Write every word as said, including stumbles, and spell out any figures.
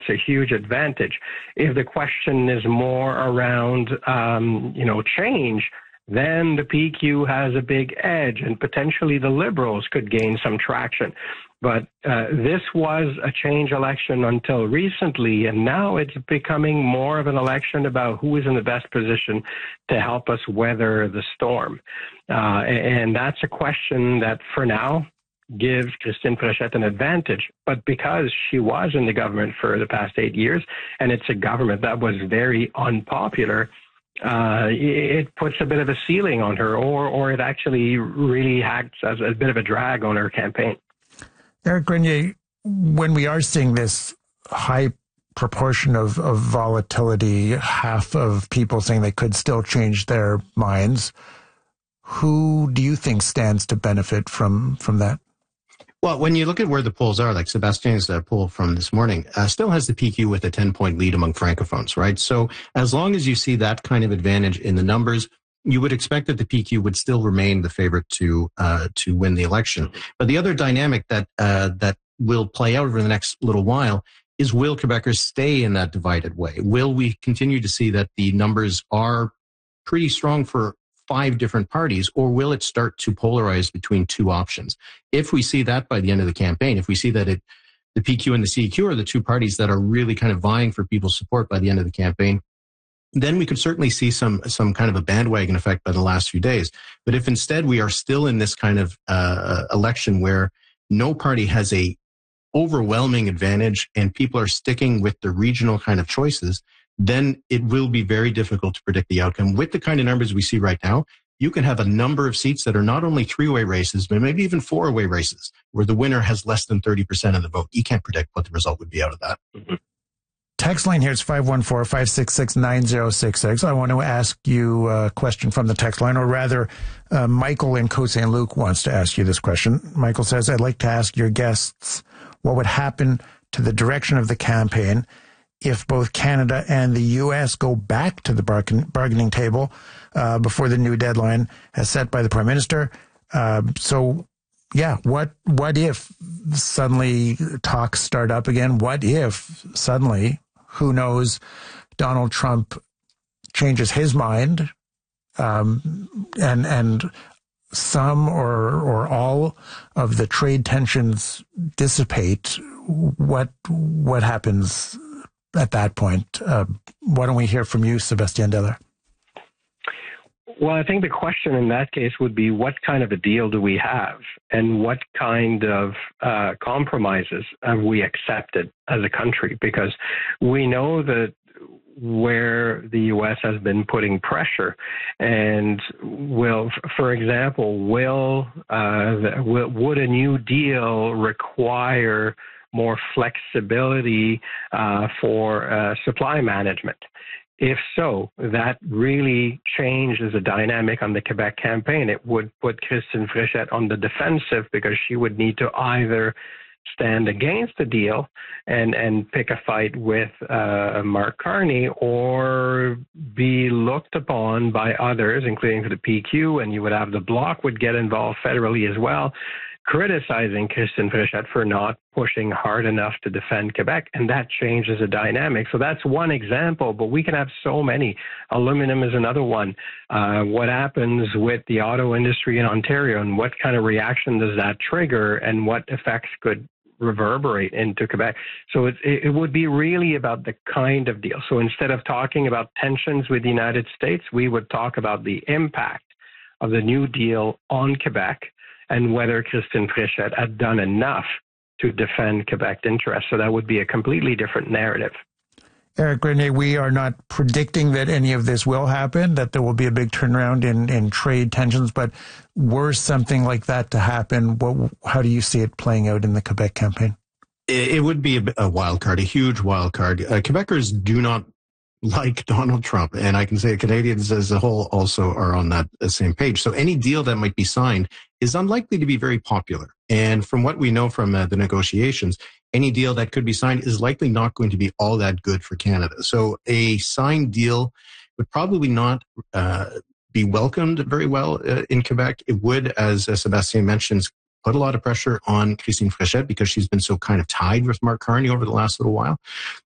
a huge advantage. If the question is more around, um, you know, change, then the P Q has a big edge, and potentially the Liberals could gain some traction. But uh, this was a change election until recently, and now it's becoming more of an election about who is in the best position to help us weather the storm. Uh, and that's a question that, for now, gives Christine Fréchette an advantage. But because she was in the government for the past eight years, and it's a government that was very unpopular, uh, it puts a bit of a ceiling on her, or, or it actually really acts as a bit of a drag on her campaign. Eric Grenier, when we are seeing this high proportion of, of volatility, half of people saying they could still change their minds, who do you think stands to benefit from, from that? Well, when you look at where the polls are, like Sebastien's uh, poll from this morning, uh, still has the P Q with a ten-point lead among Francophones, right? So as long as you see that kind of advantage in the numbers, you would expect that the P Q would still remain the favorite to uh, to win the election. But the other dynamic that uh, that will play out over the next little while is, will Quebecers stay in that divided way? Will we continue to see that the numbers are pretty strong for five different parties, or will it start to polarize between two options? If we see that by the end of the campaign, if we see that it, the P Q and the C Q are the two parties that are really kind of vying for people's support by the end of the campaign, then we could certainly see some some kind of a bandwagon effect by the last few days. But if instead we are still in this kind of uh, election where no party has a overwhelming advantage and people are sticking with the regional kind of choices, then it will be very difficult to predict the outcome. With the kind of numbers we see right now, you can have a number of seats that are not only three-way races, but maybe even four-way races, where the winner has less than thirty percent of the vote. You can't predict what the result would be out of that. Mm-hmm. Text line here is five one four, five six six, nine zero six six. I want to ask you a question from the text line, or rather, uh, Michael in Côte Saint Luc wants to ask you this question. Michael says, I'd like to ask your guests what would happen to the direction of the campaign if both Canada and the U S go back to the bargain, bargaining table uh, before the new deadline as set by the Prime Minister. Uh, so, yeah, what what if suddenly talks start up again? What if suddenly, who knows, Donald Trump changes his mind um, and and some or or all of the trade tensions dissipate? What what happens at that point? Uh, why don't we hear from you, Sébastien Dallaire? Well, I think the question in that case would be, what kind of a deal do we have, and what kind of uh, compromises have we accepted as a country? Because we know that where the U S has been putting pressure, and will, for example, will, uh, will would a new deal require more flexibility uh, for uh, supply management? If so, that really changes the dynamic on the Quebec campaign. It would put Christine Fréchette on the defensive, because she would need to either stand against the deal and, and pick a fight with uh, Mark Carney, or be looked upon by others, including the P Q, and you would have the Bloc would get involved federally as well, criticizing Christine Fréchette for not pushing hard enough to defend Quebec, and that changes the dynamic. So that's one example, but we can have so many. Aluminum is another one. Uh, what happens with the auto industry in Ontario, and what kind of reaction does that trigger, and what effects could reverberate into Quebec? So it, it would be really about the kind of deal. So instead of talking about tensions with the United States, we would talk about the impact of the New Deal on Quebec, and whether Christine Fréchette had done enough to defend Quebec interests. So that would be a completely different narrative. Eric Grenier, we are not predicting that any of this will happen, that there will be a big turnaround in, in trade tensions, but were something like that to happen, what, how do you see it playing out in the Quebec campaign? It would be a, a wild card, a huge wild card. Uh, Quebecers do not like Donald Trump, and I can say Canadians as a whole also are on that same page. So any deal that might be signed is unlikely to be very popular. And from what we know from uh, the negotiations, any deal that could be signed is likely not going to be all that good for Canada. So a signed deal would probably not uh, be welcomed very well uh, in Quebec. It would, as uh, Sébastien mentions, put a lot of pressure on Christine Fréchette, because she's been so kind of tied with Mark Carney over the last little while.